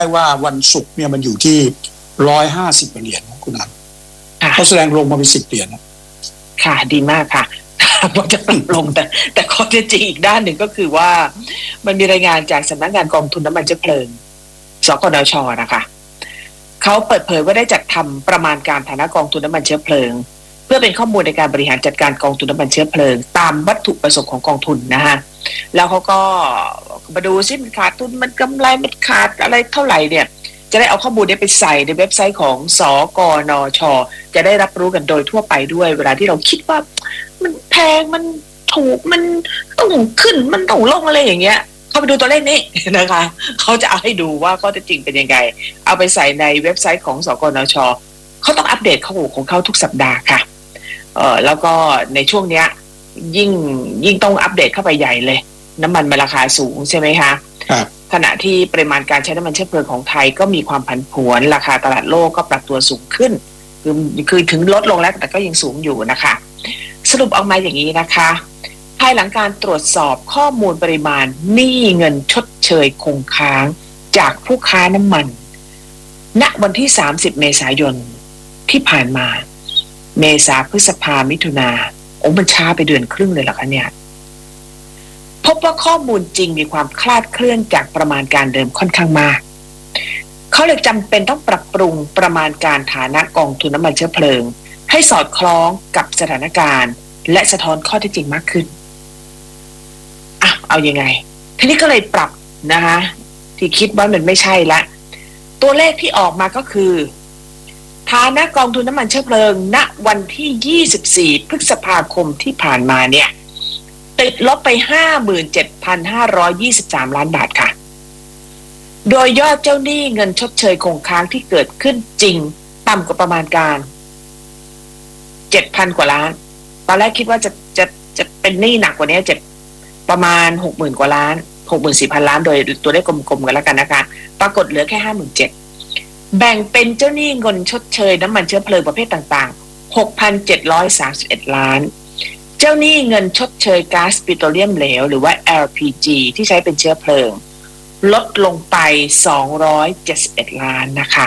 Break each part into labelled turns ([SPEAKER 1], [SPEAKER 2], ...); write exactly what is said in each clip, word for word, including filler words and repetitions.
[SPEAKER 1] ว่าวันศุกร์เนี่ยมันอยู่ที่ร้อยห้าสิบเหรียญคุณนันเขาแสดงลงมาเป็นสิบเหรียญนะ
[SPEAKER 2] ค่ะดีมากค่ะว่าจะปรับลงแต่แต่ข้อเท็จจริงอีกด้านหนึ่งก็คือว่ามันมีรายงานจากสำนักงานกองทุนน้ำมันเชื้อเพลิงสกนช.นะคะเขาเปิดเผยว่าได้จัดทำประมาณการฐานะกองทุนน้ำมันเชื้อเพลิงเพื่อเป็นข้อมูลในการบริหารจัดการกองทุนน้ำมันเชื้อเพลิงตามวัตถุประสงค์ของกองทุนนะฮะแล้วเขาก็มาดูซิมันขาดทุนมันกำไรมันขาดอะไรเท่าไหร่เนี่ยจะได้เอาข้อมูลนี้ไปใส่ในเว็บไซต์ของสกนช.จะได้รับรู้กันโดยทั่วไปด้วยเวลาที่เราคิดว่ามันแพงมันถูกมันต้องขึ้นมันต้องลงอะไรอย่างเงี้ยเข้าไปดูตัวเลขนี้นะคะเขาจะเอาให้ดูว่าข้อเท็จจริงเป็นยังไงเอาไปใส่ในเว็บไซต์ของสกนช.เขาต้องอัปเดตข้อมูลของเขาทุกสัปดาห์ค่ะเออแล้วก็ในช่วงเนี้ยยิ่งยิ่งต้องอัปเดตเข้าไปใหญ่เลยน้ำมันมันราคาสูงใช่ไหมคะ
[SPEAKER 1] ครับ
[SPEAKER 2] ขณะที่ปริมาณการใช้น้ำมันเชื้อเพลิงของไทยก็มีความผันผวนราคาตลาดโลกก็ปรับตัวสูงขึ้นคือคือถึงลดลงแล้วแต่ก็ยังสูงอยู่นะคะสรุปออกมาอย่างนี้นะคะภายหลังการตรวจสอบข้อมูลปริมาณหนี้เงินชดเชยคงค้างจากผู้ค้าน้ำมันณวันที่สามสิบเมษายนที่ผ่านมาเมษาพฤษภามิถุนาโอ้มันช้าไปเดือนครึ่งเลยเหรอคะเนี่ยพบว่าข้อมูลจริงมีความคลาดเคลื่อนจากประมาณการเดิมค่อนข้างมากเขาเลยจำเป็นต้องปรับปรุงประมาณการฐานะกองทุนน้ำมันเชื้อเพลิงให้สอดคล้องกับสถานการณ์และสะท้อนข้อเท็จจริงมากขึ้นอ่ะเอายังไงทีนี้ก็เลยปรับนะคะที่คิดว่ามันไม่ใช่ละตัวเลขที่ออกมาก็คือฐานะกองทุนน้ำมันเชื้อเพลิงณวันที่ยี่สิบสี่พฤษภาคมที่ผ่านมาเนี่ยติดลบไป ห้าหมื่นเจ็ดพันห้าร้อยยี่สิบสาม ล้านบาทค่ะโดยยอดเจ้าหนี้เงินชดเชยคงค้างที่เกิดขึ้นจริงต่ำกว่าประมาณการ เจ็ดพัน กว่าล้านตอนแรกคิดว่าจะจะจะเป็นหนี้หนักกว่านี้เจ็ดประมาณ หกหมื่น กว่าล้าน หกหมื่นสี่พัน ล้านโดยตัวเลขกลมๆกันแล้วกันนะคะปรากฏเหลือแค่ ห้าหมื่นเจ็ดพัน แบ่งเป็นเจ้าหนี้เงินชดเชยน้ำมันเชื้อเพลิงประเภทต่างๆ หกพันเจ็ดร้อยสามสิบเอ็ด ล้านเจ้าหนี้เงินชดเชยก๊าซปิโตรเลียมเหลวหรือว่า แอล พี จี ที่ใช้เป็นเชื้อเพลิงลดลงไปสองร้อยเจ็ดสิบเอ็ดล้านนะคะ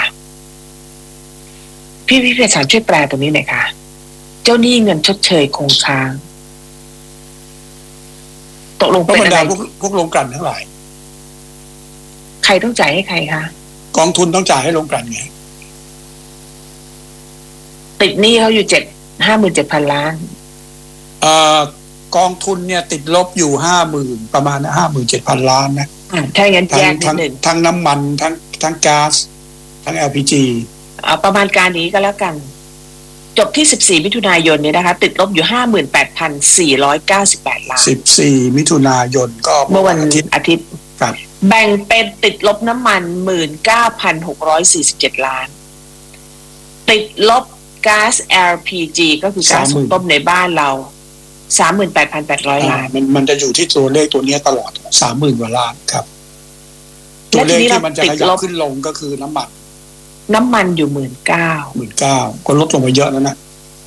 [SPEAKER 2] พี่พี่เพชรสารช่วยแปลตรงนี้หน่อยค่ะเจ้าหนี้เงินชดเชยคงค้างตกลงเป็นอะไร
[SPEAKER 1] พวกพวกโรงกลั่นทั้งหลาย
[SPEAKER 2] ใครต้องจ่ายให้ใครคะ
[SPEAKER 1] กองทุนต้องจ่ายให้โรงกลั่นไง
[SPEAKER 2] ติดหนี้เขาอยู่เจ็ดห้าหมื่นเจ็ดพันล้าน
[SPEAKER 1] เอ่อกองทุนเนี่ยติดลบอยู่ห้าหมื่นประมาณห้าหมื่นเจ็ดพันล้านนะ
[SPEAKER 2] ถ้าอย่างนั้นแยกนิดหนึ่ง
[SPEAKER 1] ทั้งน้ำมันทั้งทั้งก๊าซทั้ง แอล พี จี
[SPEAKER 2] เอาประมาณการนี้ก็แล้วกันจบที่สิบสี่มิถุนายนเนี่ยนะคะติดลบอยู่ ห้าหมื่นแปดพันสี่ร้อยเก้าสิบแปด ล้าน
[SPEAKER 1] สิบสี่มิถุนายนก็
[SPEAKER 2] เมื่อวันอาทิตย์อาทิตย์
[SPEAKER 1] ครับ
[SPEAKER 2] แบ่งเป็นติดลบน้ำมัน หนึ่งหมื่นเก้าพันหกร้อยสี่สิบเจ็ด ล้านติดลบก๊าซ แอล พี จี ก็คือก๊าซหุงต้มในบ้านเรา สามหมื่นแปดพันแปดร้อย ล้าน
[SPEAKER 1] มันมันจะอยู่ที่ตัวเลขตัวนี้ตลอด สามหมื่น กว่าล้านครับตัวเลขที่มันจะขยับขึ้นลงก็คือน้ำมัน
[SPEAKER 2] น้ำมันอยู่ หนึ่งหมื่นเก้าพัน
[SPEAKER 1] หนึ่งหมื่นเก้าพัน ก็ลดลงไปเยอะแล้วนะ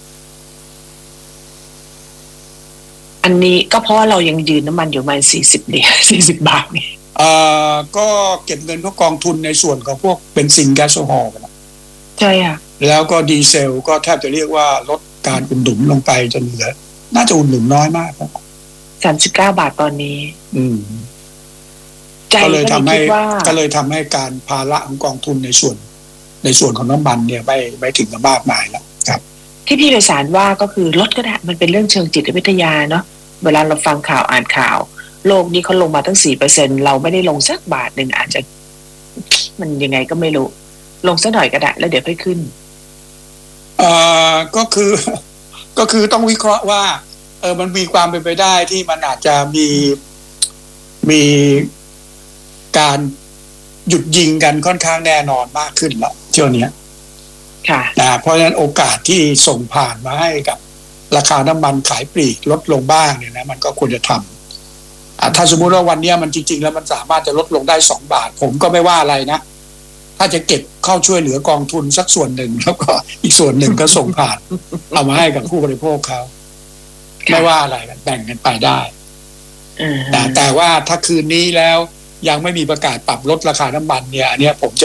[SPEAKER 2] อันนี้ก็เพราะเรายังยืนน้ำมันอยู่ประมาณสี่สิบเหรียญสี่สิบบาทนี่
[SPEAKER 1] เอ่อก็เก็บเงินพวกกองทุนในส่วนของพวกเบนซินแก๊สโซฮอล์กัน
[SPEAKER 2] ใช่ค่ะ
[SPEAKER 1] แล้วก็ดีเซลก็แทบจะเรียกว่าลดการอุดหนุนลงไปจนเหลือน่าจะอุดหนุนน้อยมากครับ
[SPEAKER 2] สามสิบเก้าบาทตอนนี้
[SPEAKER 1] อืมก็เลยทำให้ก็เลยทำให้การภาระของกองทุนในส่วนในส่วนของน้ำมันเนี่ยไม่ไม่ถึงกับมากมายแล้วครับ
[SPEAKER 2] ที่พี่โดยสารว่าก็คือลดก็ได้มันเป็นเรื่องเชิงจิตวิทยาเนาะเวลาเราฟังข่าวอ่านข่าวโลกนี้เขาลงมาตั้ง สี่เปอร์เซ็นต์ เราไม่ได้ลงสักบาทนึงอาจจะมันยังไงก็ไม่รู้ลงสักหน่อยก็ได้แล้วเดี๋ยวค่อยขึ้น
[SPEAKER 1] เอ่อก็คือก็คือต้องวิเคราะห์ว่าเออมันมีความเป็นไปได้ที่มันอาจจะมีมีการหยุดยิงกันค่อนข้างแน่นอนมากขึ้นแล้วเที่ยวนี้
[SPEAKER 2] ค่ะ
[SPEAKER 1] นะเพราะฉะนั้นโอกาสที่ส่งผ่านมาให้กับราคาน้ำมันขายปลีกลดลงบ้างเนี่ยนะมันก็ควรจะทำอ่าถ้าสมมุติว่าวันนี้มันจริงๆแล้วมันสามารถจะลดลงได้สองบาทผมก็ไม่ว่าอะไรนะถ้าจะเก็บเข้าช่วยเหลือกองทุนสักส่วนหนึ่งแล้วก็อีกส่วนหนึ่งก็ส่งผ่านเอามาให้กับผู้บริโภคเขาไม่ว่าอะไรกันแบ่งกันไปได้แต่แต่ว่าถ้าคืนนี้แล้วยังไม่มีประกาศปรับลดราคาน้ำมันเนี่ยอันนี้ผมจะ